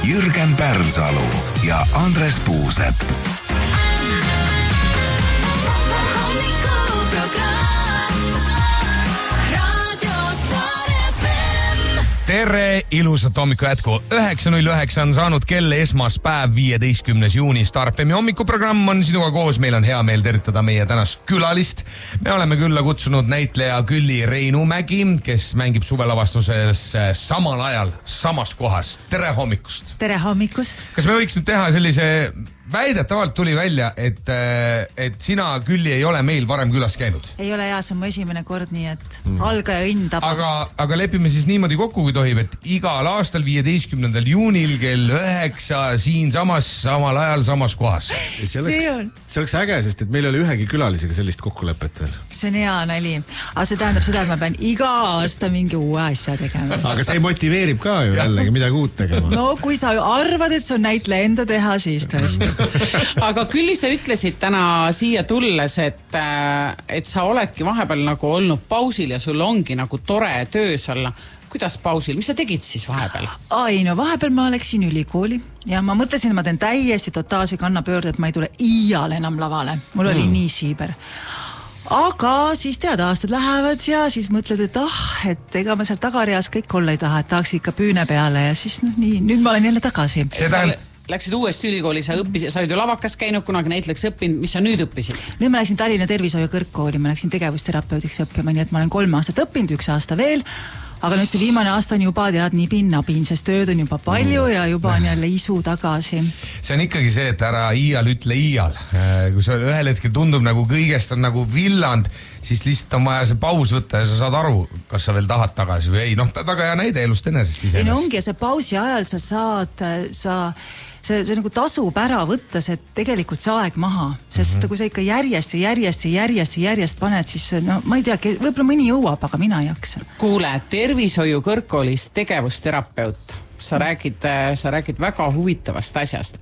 Jürgen Pärnsalu ja Andres Puusepp. Tere, ilusat hommiku jätku. 9.09 on saanud kell, esmaspäev, 15. juuni. Star FMi hommikuprogramm on sinuga koos. Meil on hea meel tervitada meie tänast külalist. Me oleme külla kutsunud näitleja Külli Reinumägi, kes mängib suvelavastuses samal ajal, samas kohas. Tere hommikust! Tere hommikust! Kas me võiks nüüd teha sellise... Väidetavalt tuli välja, et sina, Külli, ei ole meil varem külas käinud. Ei ole hea, see on mu esimene kord, nii et algaja õnn tapab. Aga lepime siis niimoodi kokku, kui tohib, et igal aastal 15. juunil kell 9 siin samal ajal, samas kohas. See oleks äge, sest et meil oli ühegi külalisega sellist kokkulepet veel. See on hea nali. Aga see tähendab seda, et ma pean iga aasta mingi uue asja tegema. Aga see motiveerib ka ju jällegi midagi uut tegema. No kui sa arvad, et see on näitleja enda teha, siis tõesti. Aga Külli, sa ütlesid täna siia tulles, et sa oledki vahepeal nagu olnud pausil ja sul ongi nagu tore töös olla. Kuidas pausil? Mis sa tegid siis vahepeal? No vahepeal ma läksin ülikooli ja ma mõtlesin, et ma teen täiesti totaalse kannapöörde, et ma ei tule iial enam lavale. Mul oli nii siiber. Aga siis aastad lähevad ja siis mõtled, et ega ma seal tagareas kõik olla ei taha, et tahaks ikka püüne peale ja siis nii, nüüd ma olen jälle tagasi. Läksid uuesti ülikooli, sa olid ju lavakas käinud, kunagi näitleks õppinud, mis sa nüüd õppisid? Nüüd ma läksin Tallinna tervishoiu kõrgkooli, ma läksin tegevusterapeudiks õppima, nii et ma olen 3 aastat õppinud, 1 aasta veel, aga nüüd see viimane aasta on juba nipin-napin, sest tööd on juba palju ja juba on jälle isu tagasi. See on ikkagi see, et ära iial ütle iial. Kui see ühel hetkel tundub nagu kõigest on nagu villand, siis lihtsalt on vaja see paus võtta ja sa saad aru, kas sa veel tahad tagasi või ei. Väga hea näide elust enesest iseenest. No ongi ja see pausi ajal sa saad, see nagu tasub ära võttes, et tegelikult see aeg maha, sest kui sa ikka järjest paned, siis ma ei tea, võib-olla mõni jõuab, aga mina ei jaksa. Kuule, tervishoiu kõrgkoolis tegevusterapeut. Sa räägid väga huvitavast asjast.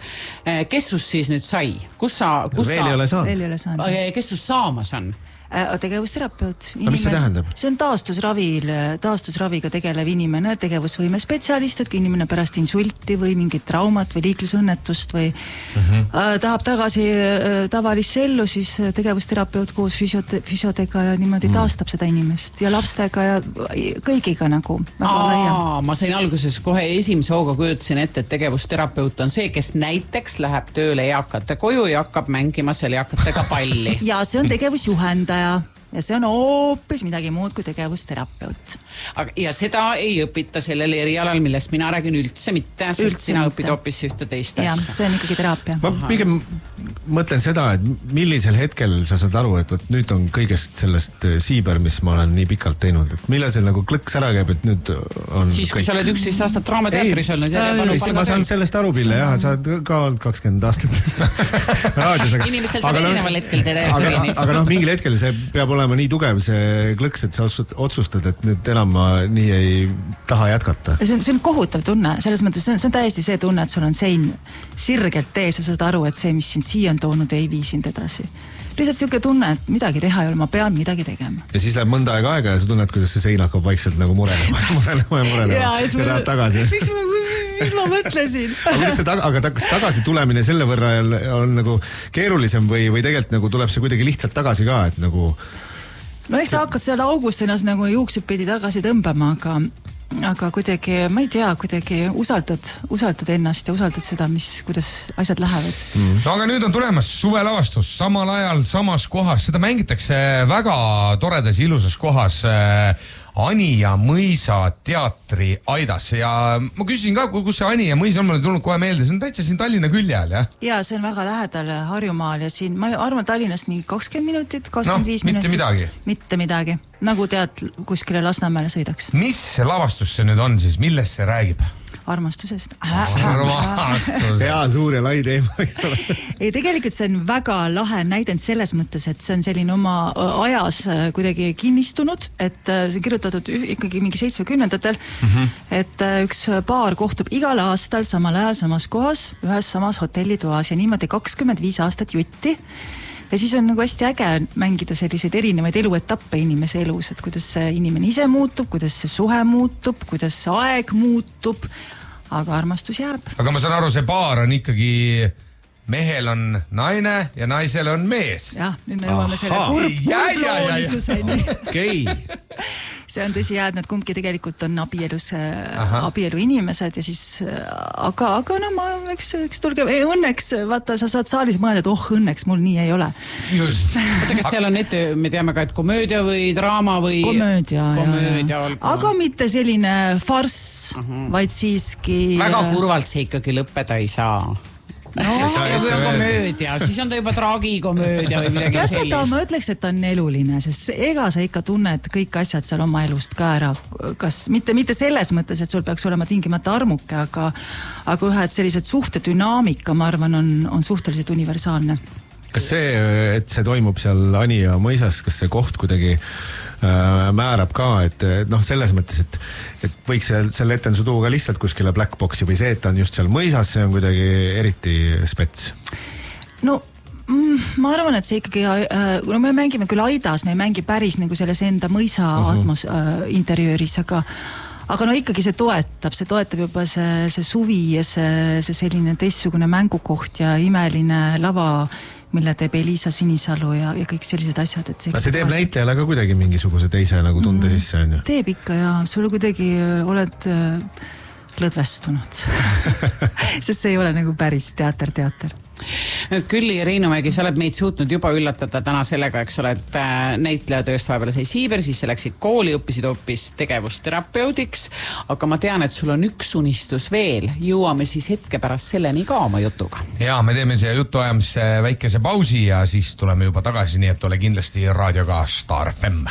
Kes sus siis nüüd sai? Veel ei ole saanud. Kes sus saamas on? Tegevusterapeut. Mis see tähendab? See on taastusraviga tegelev inimene, tegevusvõime spetsialist, et kui inimene pärast insulti või mingit traumat või liiklusõnnetust või tahab tagasi tavalisse ellu, siis tegevusterapeut koos füsiotega ja niimoodi taastab seda inimest ja lapstega ja kõigiga nagu väga laia. Ma sain alguses kohe esimese hooga kujutasin ette, et tegevusterapeut on see, kes näiteks läheb tööle eakate koju ja hakkab mängima seal eakatega palli. Ja see on tegevusjuhendaja. Ja see on hoopis midagi muud kui tegevusterapeut. Ja seda ei õpita sellel erialal, millest mina räägin üldse mitte, sest sina õpid hoopis ühte teist asja. Ja, see on ikkagi teraapia. Ma pigem mõtlen seda, et millisel hetkel sa saad aru, et nüüd on kõigest sellest siiber, mis ma olen nii pikalt teinud. Et millal see nagu klõks ära käib, et nüüd on... Siis, kui sa oled 11 aastat Draamateatris olnud. Ma saan sellest aru, Pille, jah, sa oled ka olnud 20 aastat raadios. Inimestel saab erineval hetkel teada. Aga mingil hetkel see peab olema nii tugev see klõks, et sa otsustad, et nüüd enam ma nii ei taha jätkata. See on kohutav tunne, selles mõttes see on täiesti see tunne, et sul on sein sirgelt ees ja sa saad aru, et see, mis sind siia on toonud, ei vii sind edasi. Lihtsalt siuke tunne, et midagi teha ei ole, ma pean midagi tegema. Ja siis läheb mõnda aega ja sa tunned, kuidas see sein hakkab vaikselt nagu murenema ja tahad tagasi. Mis ma mõtlesin? Aga kas tagasi tulemine selle võrra on nagu keerulisem või tegelikult nagu tuleb see kuidagi lihtsalt tagasi ka, et nagu... No eks sa hakkad seal august ennast nagu juuksed pidi tagasi tõmbama, aga kuidagi, ma ei tea, kuidagi usaldad ennast ja usaldad seda, kuidas asjad lähevad. No aga nüüd on tulemas suvelavastus, samal ajal, samas kohas, seda mängitakse väga toredas, ilusas kohas Anija mõisa teatri aidas ja ma küsisin ka, kus see Anija mõisa on, mulle tulnud kohe meelde, see on täitsa siin Tallinna külje all, jah? Ja, see on väga lähedal Harjumaal ja siin, ma arvan Tallinnast nii 20 minutit, 25 minutit. Mitte midagi. Nagu tead, kuskile Lasnamäele sõidaks. Mis see lavastus see nüüd on siis, millest see räägib? Armastusest. Armastus. Hea suur ja lai teema. Ei, tegelikult see on väga lahe näidend selles mõttes, et see on selline oma ajas kuidagi kinnistunud, et see on kirjutatud ikkagi mingi 70-ndatel, et üks paar kohtub igal aastal samal ajal samas kohas, ühes samas hotellitoas ja niimoodi 25 aastat jutti. Ja siis on nagu hästi äge mängida selliseid erinevaid eluetappe inimese elus, et kuidas see inimene ise muutub, kuidas see suhe muutub, kuidas see aeg muutub, aga armastus jääb. Aga ma saan aru, see paar on ikkagi, mehel on naine ja naisel on mees. Jah, nüüd me jõuame selle kurbloolissuseni. Okei. See on tõsi jah, et nad kumbki tegelikult on abielu inimesed ja siis, aga no ma, eks tulge, õnneks, vaata, sa saad saalis mõelda, et õnneks mul nii ei ole. Just. Oota, kas seal on ette, me teame ka, et komöödia või draama või... Komöödia. Aga mitte selline farss, vaid siiski... Väga kurvalt see ikkagi lõppeda ei saa. No, ja kui on komöödia, siis on ta juba traagikomöödia või midagi sellist. Ma ütleks, et ta on eluline, sest ega sa ikka tunned kõik asjad seal oma elust ka ära. Kas mitte selles mõttes, et sul peaks olema tingimata armuke, aga ühed sellised suhtedünaamika, ma arvan, on suhteliselt universaalne. Kas see, et see toimub seal Anija mõisas, kas see koht kuidagi määrab ka, et noh, selles mõttes, et võiks selle etendu tuua ka lihtsalt kuskile black boxi või see, et ta on just seal mõisas, see on kuidagi eriti spets? No, ma arvan, et see ikkagi, no me mängime küll aidas, me ei mängi päris nagu selles enda mõisa interjööris, aga no ikkagi see toetab juba see suvi ja see selline teistsugune mängukoht ja imeline lava, mille teeb Elisa Sinisalu ja kõik sellised asjad. Et see teeb näitlejale ka kuidagi mingisuguse teise nagu tunde sisse, on ju? Teeb ikka ja sul kuidagi oled lõdvestunud. Sest see ei ole nagu päris teater. Külli Reinumägi, sa oled meid suutnud juba üllatada täna sellega, eks ole, et näitlejatööst vahepeal sai Siiber, siis sa läksid kooli, õppisid hoopis tegevusterapeudiks, aga ma tean, et sul on üks unistus veel. Jõuame siis hetke pärast selleni ka oma jutuga. Ja, me teeme siia jutuajamisse väikese pausi ja siis tuleme juba tagasi, nii et ole kindlasti raadioga Star FM.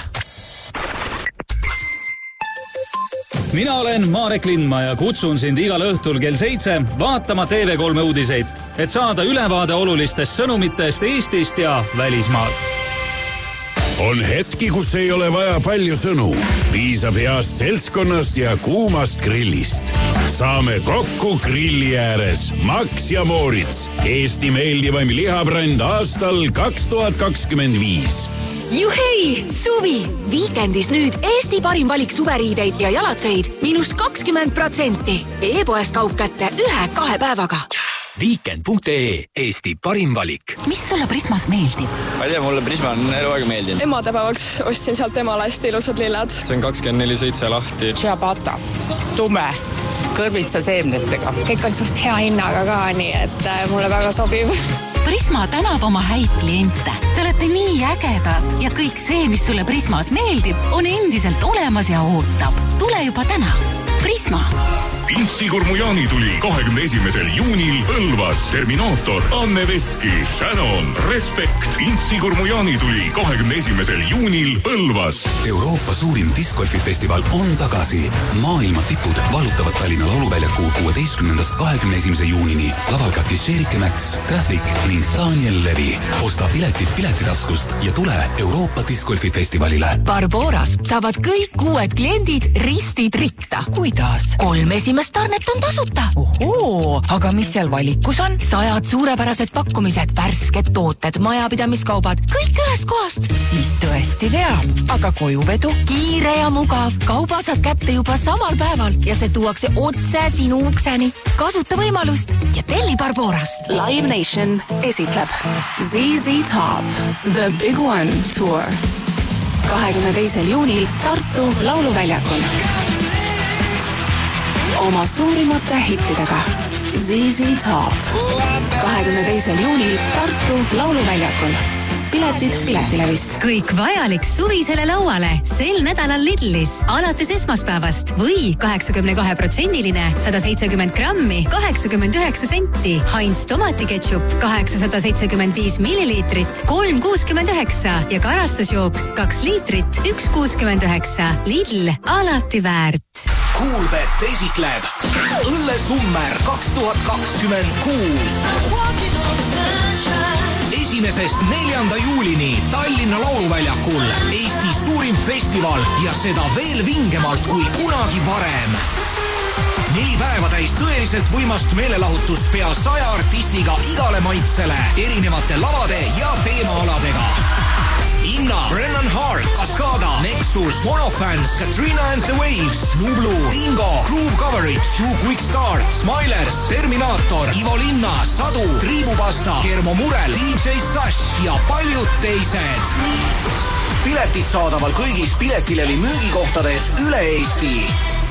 Mina olen Marek Lindma ja kutsun sind igal õhtul kell 7 vaatama TV3 uudiseid, et saada ülevaade olulistest sõnumitest Eestist ja välismaalt. On hetki, kus ei ole vaja palju sõnu. Piisab heast seltskonnast ja kuumast grillist. Saame kokku grilli ääres Max ja Moritz, Eesti meeldivaim lihabränd aastal 2025. Juhei! Suvi! Viikendis nüüd Eesti parim valik suveriideid ja jalatseid -20%. E-poest kaup kätte 1-2 päevaga. Weekend.ee, Eesti parim valik. Mis sulle Prismas meeldib? Ma ei tea, mulle Prisma on eluaeg meeldinud. Emadepäevaks ostsin sealt emale hästi ilusad lilled. See on 24/7 lahti. Ciabatta, tume, kõrvitsa seemnetega. Kõik on suht hea hinnaga ka, nii et mulle väga sobib. Prisma tänab oma häid kliente. Te olete nii ägedad ja kõik see, mis sulle Prismas meeldib, on endiselt olemas ja ootab. Tule juba täna. Prisma. Vintsikurmu jaanituli 21. juunil Põlvas. Terminaator, Anne Veski, Shannon, Respekt. Vintsikurmu jaanituli 21. juunil Põlvas. Euroopa suurim discgolfifestival on tagasi. Maailma tipud valutavad Tallinna lauluväljaku 16. 21. juunini. Laval ka Kisherike Max, Traffic ning Daniel Levi. Osta piletid piletitaskust ja tule Euroopa discgolfifestivalile. Barboras saavad kõik uued kliendid ristid ritta. Kuidas? 3 esimest tarnet on tasuta. Ohoo, aga mis seal valikus on? 100 suurepärased pakkumised, värsked tooted, majapidamiskaubad, kõik ühest kohast. Siis tõesti veab. Aga kojuvedu? Kiire ja mugav. Kauba saad kätte juba samal päeval ja see tuuakse otse sinu ukseni. Kasuta võimalust ja telli Barborast. Live Nation esitleb ZZ Top, The Big One Tour. 22. juunil Tartu lauluväljakul. Oma suurimate hittidega ZZ Top. 22. juunil Tartu lauluväljakul. Piletid Piletilevist. Kõik vajalik suvisele lauale sel nädalal Lidlis alates esmaspäevast või 82%-line 170 grammi 89 senti. Heinz tomatiketšup 875 milliliitrit 3,69 ja karastusjook 2 liitrit 1,69. Lidl alati väärt. Coolbet esitleb Õllesummer 2026. 1.–4. juulini Tallinna lauluväljakul Eesti suurim festival ja seda veel vingemalt kui kunagi varem. 4 päeva täis tõeliselt võimast meelelahutust pea 100 artistiga igale maitsele, erinevate lavade ja teemaaladega. Inna, Brennan Hart, Cascada, Nexus, Monofans, Katrina and the Waves, Nublu, Dingo, Groove Coverage, Shoe Quick Start, Smilers, Terminator, Ivo Linna, Sadu, Triibupasta, Kermo Murel, DJ Sash ja paljud teised. Piletid saadaval kõigis Piletilevi müügikohtades üle Eesti.